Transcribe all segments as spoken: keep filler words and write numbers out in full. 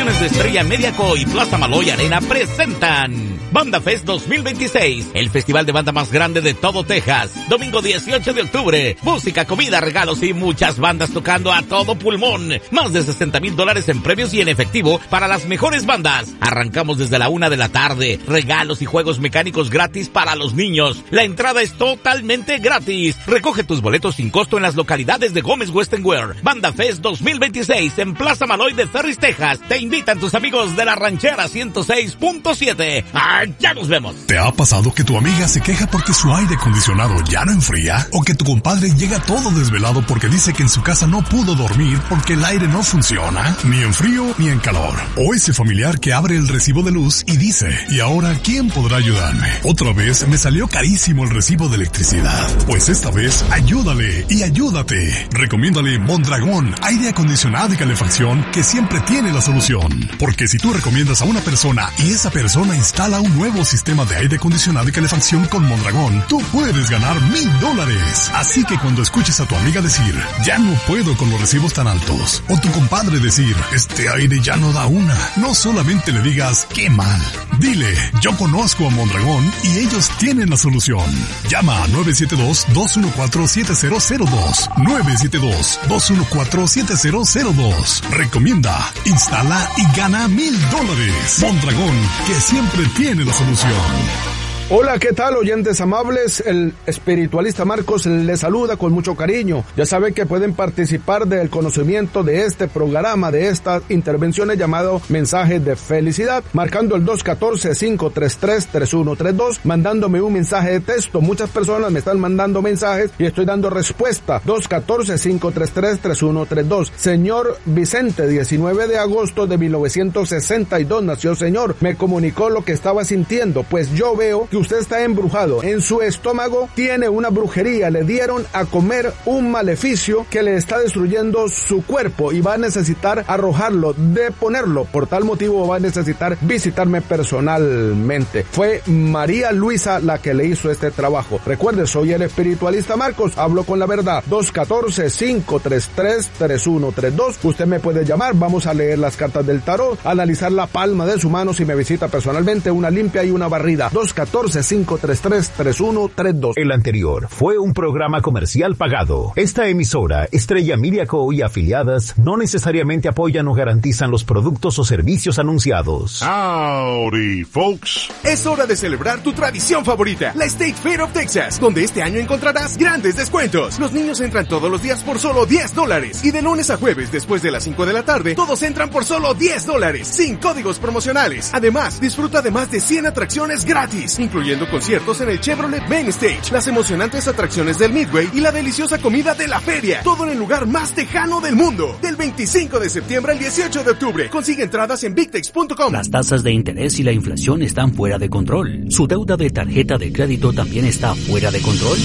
Producciones de Estrella Media Co y Plaza Maloy Arena presentan Banda Fest dos mil veintiséis, el festival de banda más grande de todo Texas. Domingo dieciocho de octubre, música, comida, regalos y muchas bandas tocando a todo pulmón. Más de sesenta mil dólares en premios y en efectivo para las mejores bandas. Arrancamos desde la una de la tarde. Regalos y juegos mecánicos gratis para los niños. La entrada es totalmente gratis. Recoge tus boletos sin costo en las localidades de Gómez Western Wear. Banda Fest dos mil veintiséis en Plaza Maloy de Ferris, Texas. Te invitan tus amigos de la Ranchera ciento seis punto siete. ¡Ah, ya nos vemos! ¿Te ha pasado que tu amiga se queja porque su aire acondicionado ya no enfría? ¿O que tu compadre llega todo desvelado porque dice que en su casa no pudo dormir porque el aire no funciona? Ni en frío ni en calor. O ese familiar que abre el recibo de luz y dice, ¿y ahora quién podrá ayudarme? Otra vez me salió carísimo el recibo de electricidad. Pues esta vez ayúdale y ayúdate. Recomiéndale Mondragón, aire acondicionado y calefacción, que siempre tiene la solución. Porque si tú recomiendas a una persona y esa persona instala un nuevo sistema de aire acondicionado y calefacción con Mondragón, tú puedes ganar mil dólares. Así que cuando escuches a tu amiga decir, ya no puedo con los recibos tan altos, o tu compadre decir, este aire ya no da una, no solamente le digas, qué mal. Dile, yo conozco a Mondragón y ellos tienen la solución. Llama a nueve siete dos, dos uno cuatro, siete cero cero dos. nueve siete dos, dos uno cuatro, siete cero cero dos. Recomienda, instala y gana mil dólares. Mondragón, que siempre tiene la solución. Hola, ¿qué tal, oyentes amables? El espiritualista Marcos les saluda con mucho cariño. Ya saben que pueden participar del conocimiento de este programa, de estas intervenciones llamado Mensaje de Felicidad, marcando el dos uno cuatro, cinco tres tres, tres uno tres dos, mandándome un mensaje de texto. Muchas personas me están mandando mensajes y estoy dando respuesta. dos uno cuatro, cinco tres tres, tres uno tres dos. Señor Vicente, diecinueve de agosto de mil novecientos sesenta y dos nació señor. Me comunicó lo que estaba sintiendo, pues yo veo que usted está embrujado. En su estómago tiene una brujería. Le dieron a comer un maleficio que le está destruyendo su cuerpo y va a necesitar arrojarlo, deponerlo. Por tal motivo va a necesitar visitarme personalmente. Fue María Luisa la que le hizo este trabajo. Recuerde, soy el espiritualista Marcos. Hablo con la verdad. dos uno cuatro, cinco tres tres, tres uno tres dos. Usted me puede llamar. Vamos a leer las cartas del tarot, analizar la palma de su mano si me visita personalmente, una limpia y una barrida. dos uno cuatro, cinco tres tres, tres uno tres dos. El anterior fue un programa comercial pagado. Esta emisora, Estrella Media Co y afiliadas, no necesariamente apoyan o garantizan los productos o servicios anunciados. Howdy, folks. Es hora de celebrar tu tradición favorita, la State Fair of Texas, donde este año encontrarás grandes descuentos. Los niños entran todos los días por solo diez dólares y de lunes a jueves después de las cinco de la tarde, todos entran por solo diez dólares, sin códigos promocionales. Además, disfruta de más de cien atracciones gratis, incluyendo conciertos en el Chevrolet Main Stage, las emocionantes atracciones del Midway y la deliciosa comida de la feria. Todo en el lugar más tejano del mundo. Del veinticinco de septiembre al dieciocho de octubre. Consigue entradas en big tex punto com. Las tasas de interés y la inflación están fuera de control. ¿Su deuda de tarjeta de crédito también está fuera de control?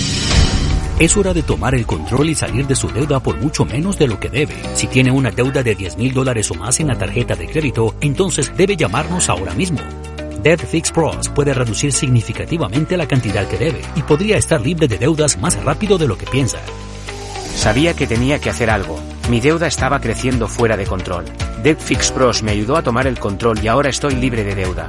Es hora de tomar el control y salir de su deuda por mucho menos de lo que debe. Si tiene una deuda de diez mil dólares o más en la tarjeta de crédito, entonces debe llamarnos ahora mismo. Debt Fix Pros puede reducir significativamente la cantidad que debe y podría estar libre de deudas más rápido de lo que piensa. Sabía que tenía que hacer algo. Mi deuda estaba creciendo fuera de control. Debt Fix Pros me ayudó a tomar el control y ahora estoy libre de deuda.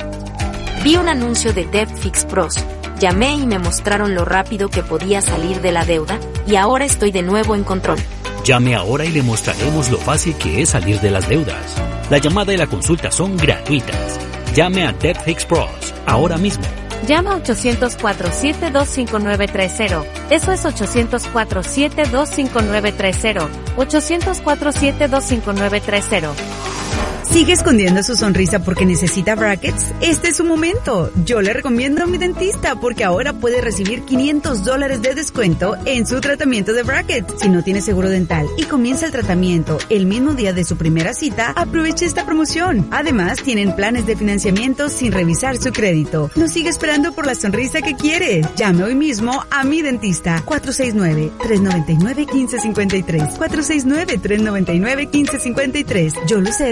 Vi un anuncio de Debt Fix Pros. Llamé y me mostraron lo rápido que podía salir de la deuda y ahora estoy de nuevo en control. Llame ahora y le mostraremos lo fácil que es salir de las deudas. La llamada y la consulta son gratuitas. Llame a Debt Fix Pros ahora mismo. Llama a ochocientos cuatro, siete dos cinco nueve tres cero. Eso es ochocientos cuatro, siete dos cinco nueve tres cero. ochocientos cuatro, siete dos cinco nueve tres cero. ¿Sigue escondiendo su sonrisa porque necesita brackets? Este es su momento. Yo le recomiendo a mi dentista porque ahora puede recibir quinientos dólares de descuento en su tratamiento de brackets. Si no tiene seguro dental y comienza el tratamiento el mismo día de su primera cita, aproveche esta promoción. Además, tienen planes de financiamiento sin revisar su crédito. No siga esperando por la sonrisa que quiere. Llame hoy mismo a mi dentista. cuatro seis nueve, tres nueve nueve, uno cinco cinco tres. cuatro seis nueve, tres nueve nueve, uno cinco cinco tres. Yo Lucero le recomiendo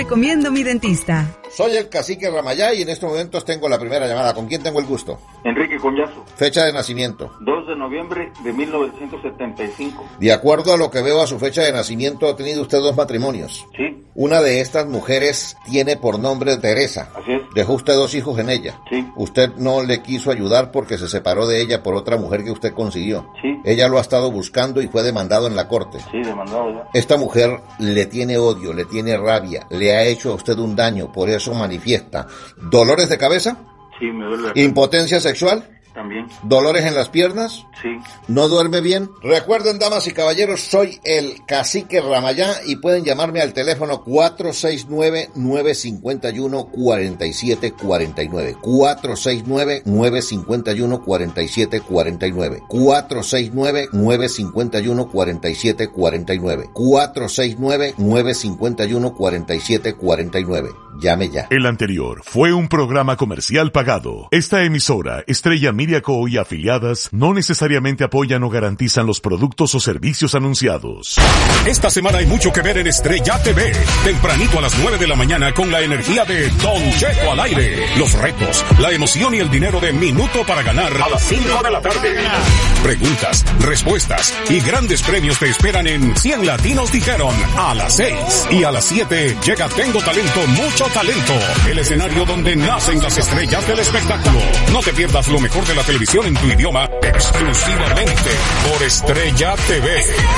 recomiendo mi dentista. Soy el cacique Ramayá y en estos momentos tengo la primera llamada. ¿Con quién tengo el gusto? Enrique Collazo. Fecha de nacimiento. dos de noviembre de mil novecientos setenta y cinco. De acuerdo a lo que veo a su fecha de nacimiento, ha tenido usted dos matrimonios. Sí. Una de estas mujeres tiene por nombre Teresa. Así es. Dejó usted dos hijos en ella. Sí. Usted no le quiso ayudar porque se separó de ella por otra mujer que usted consiguió. Sí. Ella lo ha estado buscando y fue demandado en la corte. Sí, demandado ya. Esta mujer le tiene odio, le tiene rabia, le ha hecho a usted un daño, por eso manifiesta. ¿Dolores de cabeza? Sí, me duele. ¿Impotencia sexual? También. ¿Dolores en las piernas? Sí. ¿No duerme bien? Recuerden, damas y caballeros, soy el cacique Ramayá y pueden llamarme al teléfono cuatro seis nueve, nueve cinco uno, cuatro siete cuatro nueve. cuatro seis nueve, nueve cinco uno, cuatro siete cuatro nueve. cuatro seis nueve, nueve cinco uno, cuatro siete cuatro nueve. cuatro seis nueve, nueve cinco uno, cuatro siete cuatro nueve. Llame ya. El anterior fue un programa comercial pagado. Esta emisora, Estrella Miriaco y afiliadas, no necesariamente apoyan o garantizan los productos o servicios anunciados. Esta semana hay mucho que ver en Estrella T V. Tempranito a las nueve de la mañana con la energía de Don Checo al aire. Los retos, la emoción y el dinero de Minuto para Ganar a las cinco de la tarde. Preguntas, respuestas y grandes premios te esperan en cien Latinos Dijeron a las seis. Y a las siete llega Tengo Talento, Mucho Talento. El escenario donde nacen las estrellas del espectáculo. No te pierdas lo mejor de la televisión en tu idioma exclusivamente por Estrella T V.